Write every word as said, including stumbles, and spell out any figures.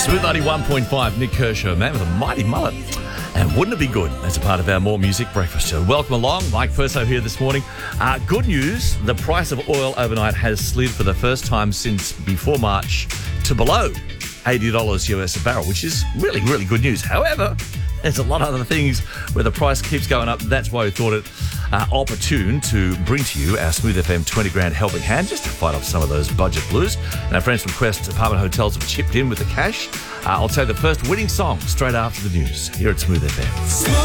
Smooth ninety-one point five, Nick Kershaw, man with a mighty mullet. And wouldn't it be good as a part of our More Music Breakfast Show? Welcome along. Mike Furso here this morning. Uh, good news, the price of oil overnight has slid for the first time since before March to below eighty dollars U S a barrel, which is really, really good news. However, there's a lot of other things where the price keeps going up. That's why we thought it uh, opportune to bring to you our Smooth F M twenty grand helping hand just to fight off some of those budget blues. And our friends from Quest Apartment Hotels have chipped in with the cash. Uh, I'll tell you the first winning song straight after the news here at Smooth F M.